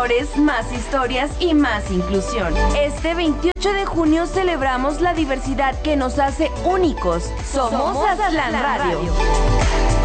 valores, más historias y más inclusión. Este 28 de junio celebramos la diversidad que nos hace únicos. Somos Aztlán Radio.